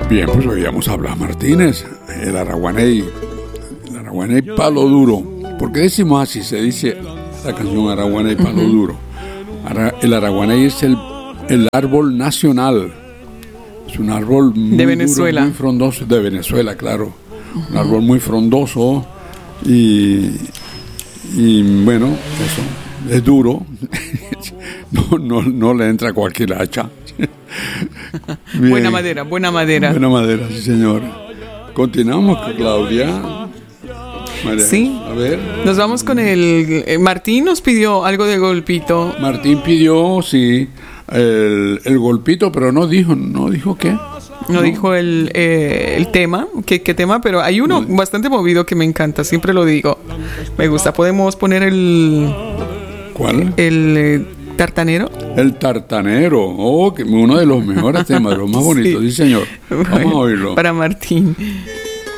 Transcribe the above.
Bien, pues oíamos a Blas Martínez, el Araguaney Palo Duro. ¿Por qué decimos así? Se dice la canción Araguaney Palo Duro. El Araguaney es el árbol nacional. Es un árbol muy de Venezuela. Duro, muy frondoso, de Venezuela, claro. Un árbol muy frondoso y bueno, eso, es duro. No le entra cualquier hacha. Buena madera. Buena madera, sí, señor. Continuamos con Claudia. María, sí. A ver. Nos vamos con el... Martín nos pidió algo de Golpito. Martín pidió, sí, el Golpito, pero no dijo qué. No dijo el tema, qué tema, pero hay uno bastante movido que me encanta, siempre lo digo. Me gusta. ¿Podemos poner el... ¿Cuál? El tartanero. El tartanero, que uno de los mejores temas, de los más bonitos, sí señor. Vamos a oírlo. Para Martín.